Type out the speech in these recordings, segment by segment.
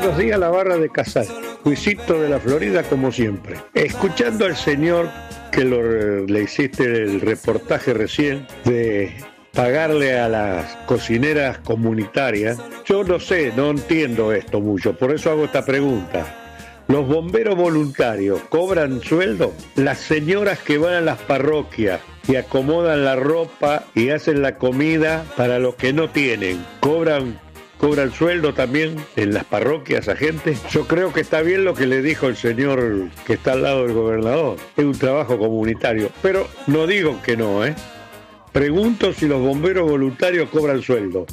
Buenos días, la barra de Casal. Luisito de la Florida, como siempre. Escuchando al señor que le hiciste el reportaje recién de pagarle a las cocineras comunitarias, yo no sé, no entiendo esto mucho, por eso hago esta pregunta. ¿Los bomberos voluntarios cobran sueldo? Las señoras que van a las parroquias y acomodan la ropa y hacen la comida para los que no tienen, ¿cobran sueldo también en las parroquias a gente? Yo creo que está bien lo que le dijo el señor que está al lado del gobernador. Es un trabajo comunitario, pero no digo que no, ¿eh? Pregunto si los bomberos voluntarios cobran sueldo.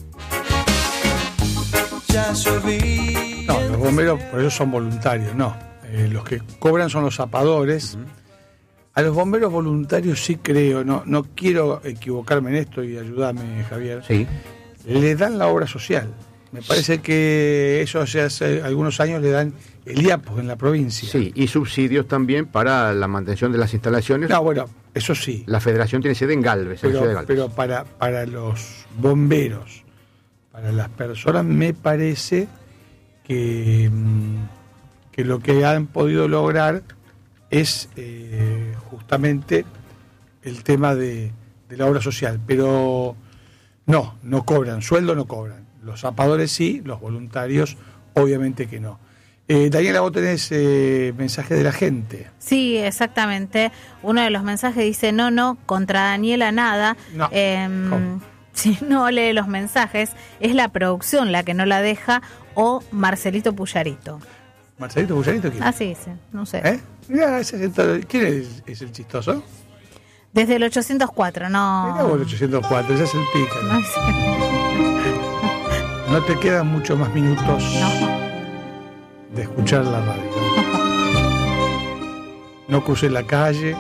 No, los bomberos por eso son voluntarios, no. Los que cobran son los zapadores. A los bomberos voluntarios sí creo, no quiero equivocarme en esto y ayúdame, Javier. Sí. Le dan la obra social. Me parece que eso hace algunos años le dan el IAPOS en la provincia. Sí, y subsidios también para la mantención de las instalaciones. No, bueno, eso sí. La federación tiene sede en Galvez, en la ciudad de Galvez. Pero para los bomberos, para las personas, me parece que lo que han podido lograr es justamente el tema de la obra social. Pero no cobran, sueldo no cobran. Los zapadores sí, los voluntarios obviamente que no. Daniela, vos tenés mensaje de la gente. Sí, exactamente. Uno de los mensajes dice, no, contra Daniela nada. No. Si no lee los mensajes, es la producción la que no la deja, o Marcelito Puyarito. ¿Marcelito Puyarito quién? Así dice, no sé. Mirá, ¿quién es el chistoso? Desde el 804, no. Mirá vos el 804, ese es el pícaro. No sé. No te quedan muchos más minutos de escuchar la radio. No cruces la calle.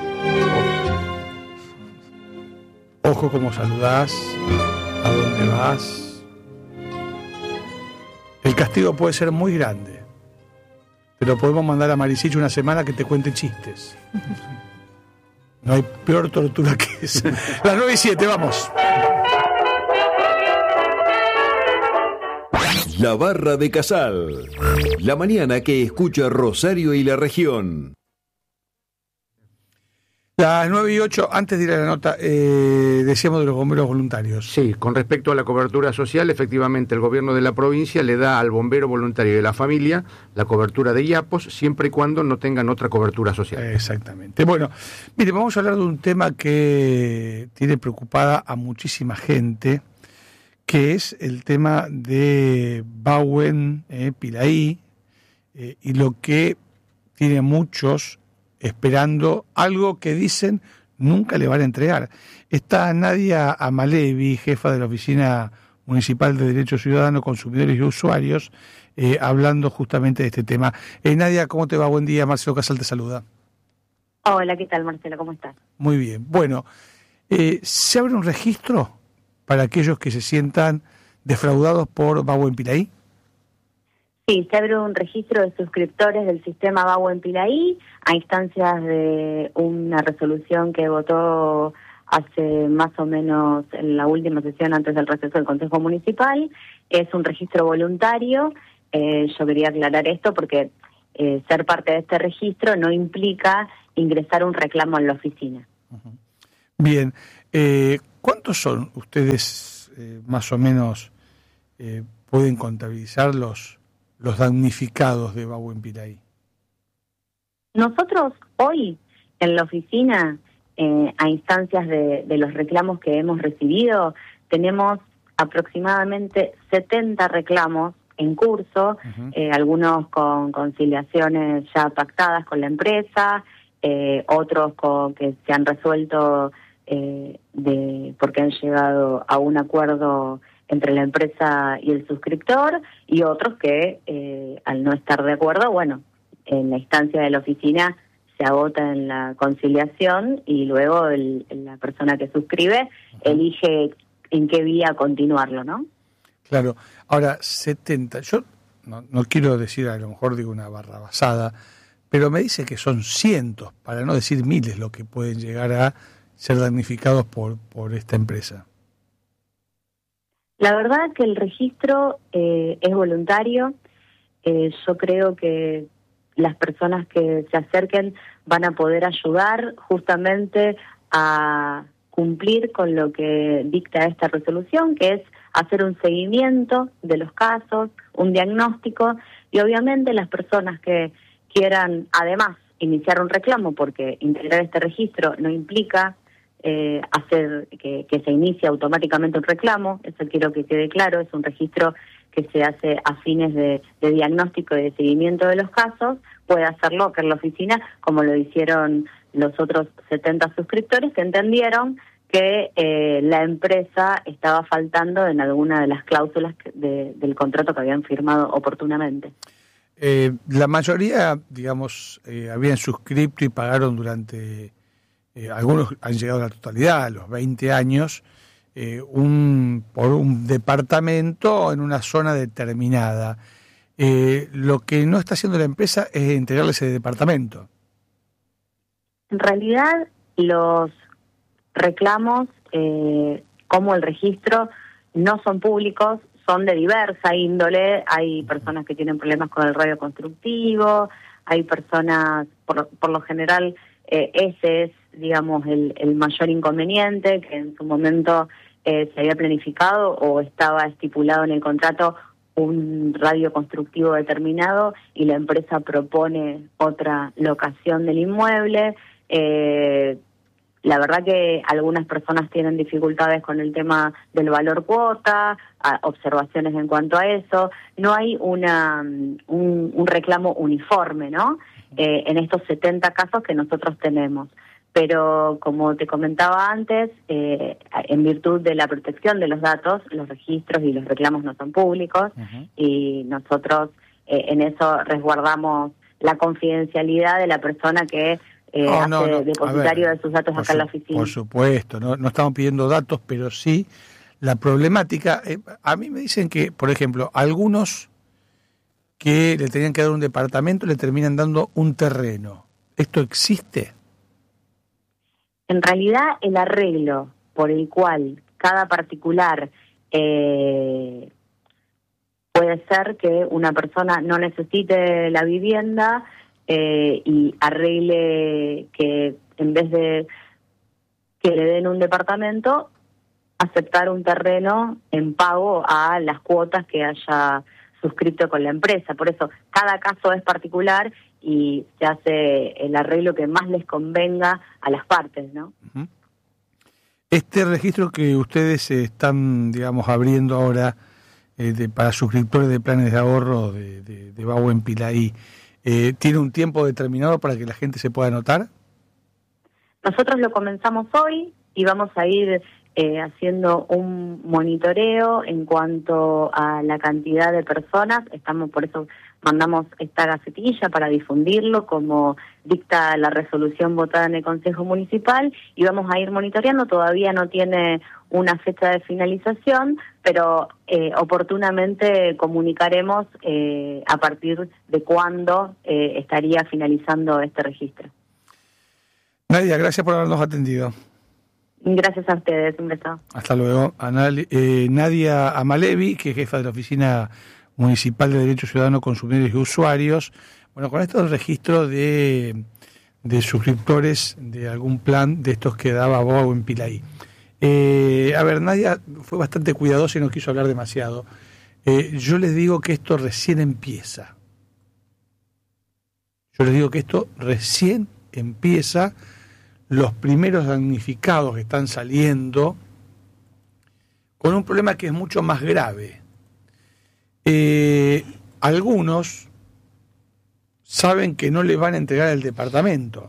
Ojo cómo saludás, a dónde vas. El castigo puede ser muy grande, pero podemos mandar a Maricich una semana que te cuente chistes. No hay peor tortura que esa. Las 9:07, vamos. La barra de Casal. La mañana que escucha Rosario y la región. Las 9:08, antes de ir a la nota, decíamos de los bomberos voluntarios. Sí, con respecto a la cobertura social, efectivamente el gobierno de la provincia le da al bombero voluntario de la familia la cobertura de IAPOS, siempre y cuando no tengan otra cobertura social. Exactamente. Bueno, mire, vamos a hablar de un tema que tiene preocupada a muchísima gente, que es el tema de Bauen, Pilaí, y lo que tiene a muchos esperando algo que dicen nunca le van a entregar. Está Nadia Amalevi, jefa de la Oficina Municipal de Derechos Ciudadanos, Consumidores y Usuarios, hablando justamente de este tema. Nadia, ¿cómo te va? Buen día, Marcelo Casal te saluda. Hola, ¿qué tal, Marcelo? ¿Cómo estás? Muy bien. Bueno, ¿se abre un registro para aquellos que se sientan defraudados por Bauen Pilaí? Sí, se abre un registro de suscriptores del sistema Bauen Pilaí a instancias de una resolución que votó hace más o menos en la última sesión antes del receso del Consejo Municipal. Es un registro voluntario. Yo quería aclarar esto porque ser parte de este registro no implica ingresar un reclamo en la oficina. Uh-huh. Bien. ¿Cuántos son ustedes más o menos pueden contabilizar los damnificados de Bauen Pilaí? Nosotros hoy en la oficina, a instancias de los reclamos que hemos recibido, tenemos aproximadamente 70 reclamos en curso, algunos con conciliaciones ya pactadas con la empresa, otros que se han resuelto porque han llegado a un acuerdo entre la empresa y el suscriptor, y otros que al no estar de acuerdo, bueno, en la instancia de la oficina se agota en la conciliación y luego la persona que suscribe elige en qué vía continuarlo, ¿no? Claro. Ahora, 70, yo no quiero decir, a lo mejor digo una barrabasada, pero me dice que son cientos, para no decir miles, lo que pueden llegar a ser damnificados por esta empresa. La verdad que el registro es voluntario. yo creo que las personas que se acerquen van a poder ayudar justamente a cumplir con lo que dicta esta resolución, que es hacer un seguimiento de los casos, un diagnóstico, y obviamente las personas que quieran además iniciar un reclamo, porque integrar este registro no implica hacer que se inicie automáticamente un reclamo, eso quiero que quede claro, es un registro que se hace a fines de diagnóstico y de seguimiento de los casos, puede hacerlo acá en la oficina, como lo hicieron los otros 70 suscriptores que entendieron que la empresa estaba faltando en alguna de las cláusulas del contrato que habían firmado oportunamente. La mayoría, digamos, habían suscrito y pagaron durante, algunos han llegado a la totalidad, a los 20 años, por un departamento en una zona determinada. Lo que no está haciendo la empresa es entregarle ese departamento. En realidad, los reclamos, como el registro, no son públicos, son de diversa índole. Hay personas que tienen problemas con el radio constructivo, hay personas, por lo general, ese es, digamos, el mayor inconveniente, que en su momento se había planificado o estaba estipulado en el contrato un radio constructivo determinado y la empresa propone otra locación del inmueble. La verdad que algunas personas tienen dificultades con el tema del valor cuota, observaciones en cuanto a eso. No hay un reclamo uniforme, ¿no? En estos 70 casos que nosotros tenemos. Pero como te comentaba antes, en virtud de la protección de los datos, los registros y los reclamos no son públicos, y nosotros en eso resguardamos la confidencialidad de la persona que depositario de sus datos acá en la oficina. Por supuesto, no estamos pidiendo datos, pero sí la problemática. A mí me dicen que, por ejemplo, algunos que le tenían que dar un departamento le terminan dando un terreno. ¿Esto existe? En realidad, el arreglo por el cual cada particular puede ser que una persona no necesite la vivienda y arregle que en vez de que le den un departamento, aceptar un terreno en pago a las cuotas que haya suscrito con la empresa. Por eso cada caso es particular y se hace el arreglo que más les convenga a las partes, ¿no? Este registro que ustedes están, digamos, abriendo ahora para suscriptores de planes de ahorro de Bauen Pilaí, ¿tiene un tiempo determinado para que la gente se pueda anotar? Nosotros lo comenzamos hoy y vamos a ir haciendo un monitoreo en cuanto a la cantidad de personas. Por eso mandamos esta gacetilla para difundirlo como dicta la resolución votada en el Consejo Municipal y vamos a ir monitoreando. Todavía no tiene una fecha de finalización, pero oportunamente comunicaremos a partir de cuándo estaría finalizando este registro. Nadia, gracias por habernos atendido. Gracias a ustedes, un beso. Hasta luego. Nadia Amalevi, que es jefa de la Oficina Municipal de Derechos Ciudadanos, Consumidores y Usuarios. Bueno, con esto del registro de suscriptores de algún plan de estos que daba Bauen Pilaí. A ver, Nadia fue bastante cuidadosa y no quiso hablar demasiado. Yo les digo que esto recién empieza. Los primeros damnificados que están saliendo con un problema que es mucho más grave. Algunos saben que no le van a entregar el departamento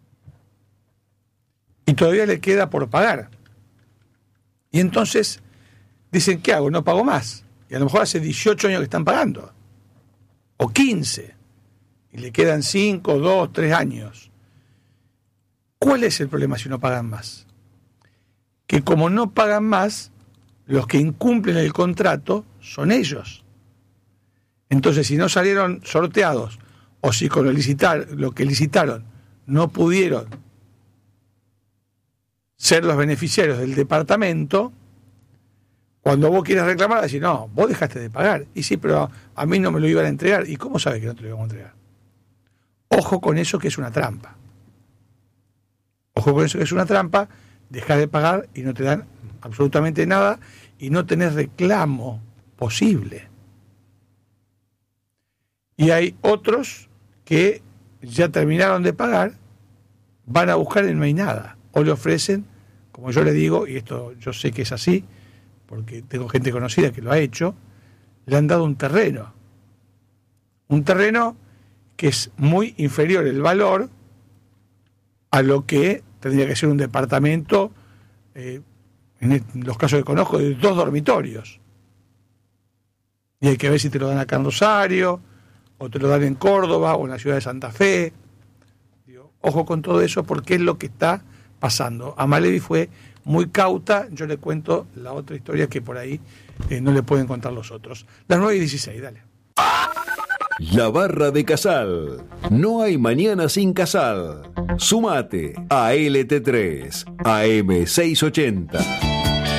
y todavía le queda por pagar. Y entonces dicen, ¿qué hago? No pago más. Y a lo mejor hace 18 años que están pagando. O 15. Y le quedan 5, 2, 3 años. ¿Cuál es el problema si no pagan más? Que como no pagan más, los que incumplen el contrato son ellos. Entonces, si no salieron sorteados o si con lo que licitaron no pudieron ser los beneficiarios del departamento, Cuando vos quieras reclamar, decís, no, vos dejaste de pagar. Y sí, pero a mí no me lo iban a entregar. ¿Y cómo sabes que no te lo iban a entregar? Ojo con eso, que es una trampa. Ojo con eso, que es una trampa. Dejás de pagar y no te dan absolutamente nada y no tenés reclamo posible. Y hay otros que ya terminaron de pagar, van a buscar y no hay nada. O le ofrecen, como yo le digo, y esto yo sé que es así, porque tengo gente conocida que lo ha hecho, le han dado un terreno que es muy inferior el valor a lo que tendría que ser un departamento, en los casos que conozco, de 2 dormitorios. Y hay que ver si te lo dan acá en Rosario, o te lo dan en Córdoba, o en la ciudad de Santa Fe. Digo, ojo con todo eso, porque es lo que está pasando. Amalevi fue muy cauta. Yo le cuento la otra historia que por ahí no le pueden contar los otros. Las 9:16, dale. La Barra de Casal. No hay mañana sin Casal. Sumate a LT3 AM 680.